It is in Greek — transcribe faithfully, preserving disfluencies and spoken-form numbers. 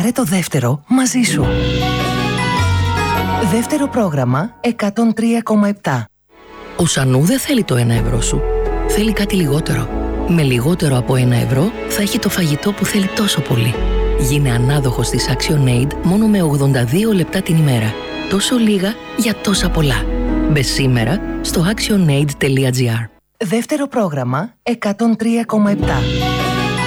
Πάρε το δεύτερο μαζί σου. Δεύτερο πρόγραμμα εκατόν τρία κόμμα επτά. Ο Σανού δεν θέλει το ένα ευρώ σου. Θέλει κάτι λιγότερο. Με λιγότερο από ένα ευρώ θα έχει το φαγητό που θέλει τόσο πολύ. Γίνε ανάδοχος της ActionAid μόνο με ογδόντα δύο λεπτά την ημέρα. Τόσο λίγα για τόσα πολλά. Μπε σήμερα στο actionaid τελεία gr. Δεύτερο πρόγραμμα εκατόν τρία κόμμα επτά.